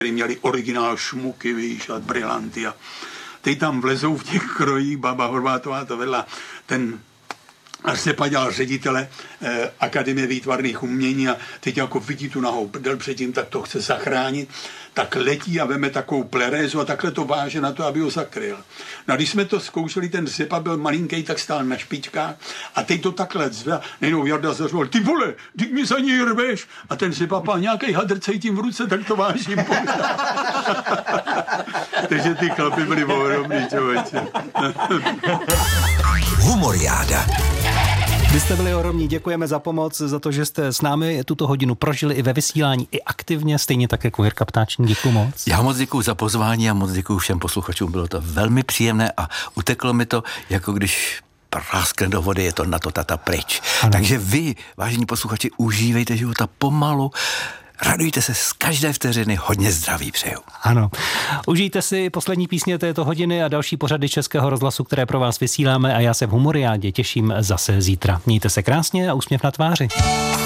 měli originál šmuky, víš, a brilanty a teď tam vlezou v těch krojích, baba Horvátová to vedla, ten Sepa dělal ředitele Akademie výtvarných umění a teď jako vidí tu nahou prdel předtím, tak to chce zachránit, tak letí a veme takovou plerézu a takhle to váže na to, aby ho zakryl. No a když jsme to zkoušeli, ten Sepa byl malinký, tak stál na špičkách a teď to takhle zve, nejenom Jarda zařval, ty vole, ty mi za něj rveš. A ten Sepa pál nějakej hadr cítím v ruce, tak to vážím. Takže ty chlapy byli ohromný, člověče. Humoriáda. Vy jste byli ohromní, děkujeme za pomoc, za to, že jste s námi tuto hodinu prožili i ve vysílání, i aktivně, stejně tak jako Jirka Ptáčník. Děkuju moc. Já moc děkuju za pozvání a moc děkuju všem posluchačům, bylo to velmi příjemné a uteklo mi to, jako když praskne do vody, je to na to tata pryč. Ano. Takže vy, vážení posluchači, užívejte života pomalu, radujte se z každé vteřiny, hodně zdraví přeju. Ano. Užijte si poslední písně této hodiny a další pořady Českého rozhlasu, které pro vás vysíláme a já se v Humoriádě těším zase zítra. Mějte se krásně a úsměv na tváři.